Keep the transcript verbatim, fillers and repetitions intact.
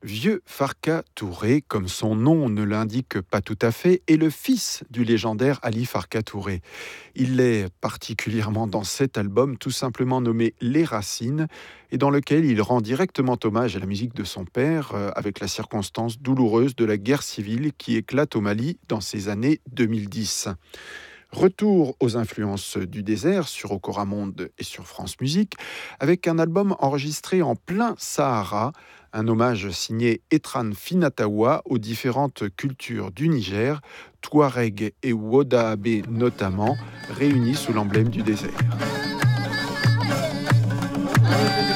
Vieux Farka Touré, comme son nom ne l'indique pas tout à fait, est le fils du légendaire Ali Farka Touré. Il est particulièrement dans cet album, tout simplement nommé Les Racines, et dans lequel il rend directement hommage à la musique de son père, euh, avec la circonstance douloureuse de la guerre civile qui éclate au Mali dans ces années deux mille dix. Retour aux influences du désert sur Okora Monde et sur France Musique, avec un album enregistré en plein Sahara, un hommage signé Etran Finatawa aux différentes cultures du Niger, Touareg et Wodahabé notamment, réunies sous l'emblème du désert.